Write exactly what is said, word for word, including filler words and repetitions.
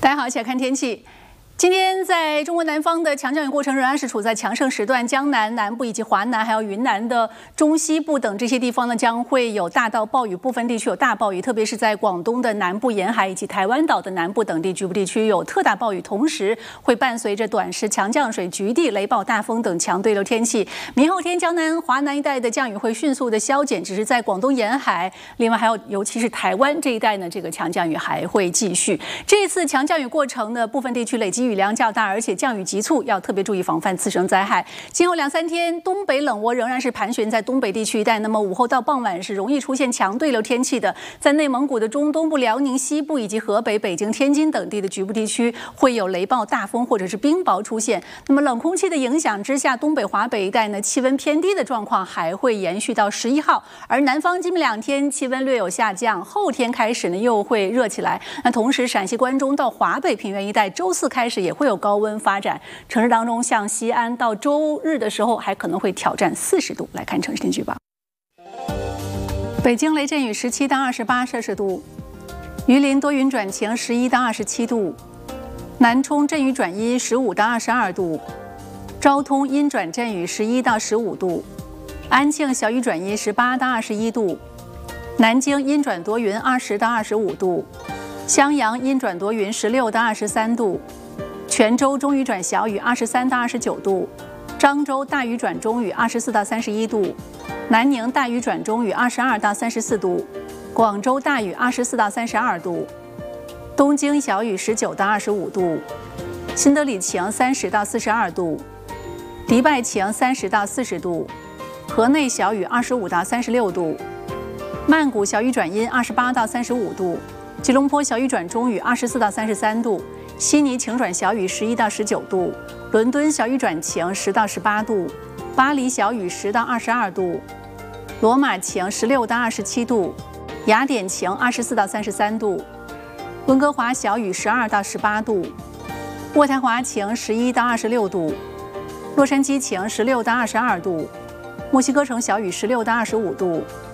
大家好，一起来看天气。今天在中国南方的强降雨过程仍然是处在强盛时段，江南南部以及华南还有云南的中西部等这些地方呢，将会有大到暴雨，部分地区有大暴雨，特别是在广东的南部沿海以及台湾岛的南部等地局部地区有特大暴雨，同时会伴随着短时强降水、局地雷暴、大风等强对流天气。明后天江南、华南一带的降雨会迅速的消减，只是在广东沿海，另外还有尤其是台湾这一带呢，这个强降雨还会继续。这一次强降雨过程呢，部分地区累积雨量较大，而且降雨急促，要特别注意防范次生灾害。今后两三天，东北冷涡仍然是盘旋在东北地区一带，那么午后到傍晚是容易出现强对流天气的。在内蒙古的中东部、辽宁西部以及河北、北京、天津等地的局部地区会有雷暴、大风或者是冰雹出现。那么冷空气的影响之下，东北、华北一带呢，气温偏低的状况还会延续到十一号。而南方今明两天气温略有下降，后天开始呢又会热起来。那同时，陕西关中到华北平原一带，周四开始也会有高温发展，城市当中像西安到周日的时候还可能会挑战四十度。来看城市天气预报：北京雷阵雨十七到二十八摄氏度，榆林多云转晴十一到二十七度，南充阵雨转阴十五到二十二度，昭通阴转阵雨十一到十五度，安庆小雨转阴十八到二十一度，南京阴转多云二十到二十五度，襄阳阴转多云十六到二十三度。泉州中雨转小雨二十三到二十九度，漳州大雨转中雨二十四到三十一度，南宁大雨转中雨二十二到三十四度，广州大雨二十四到三十二度，东京小雨十九到二十五度，新德里晴三十到四十二度，迪拜晴三十到四十度，河内小雨二十五到三十六度，曼谷小雨转阴二十八到三十五度，吉隆坡小雨转中雨二十四到三十三度，悉尼晴转小雨十一到十九度，伦敦小雨转晴十到十八度，巴黎小雨十到二十二度，罗马晴十六到二十七度，雅典晴二十四到三十三度，温哥华小雨十二到十八度，渥太华晴十一到二十六度，洛杉矶晴十六到二十二度，墨西哥城小雨十六到二十五度，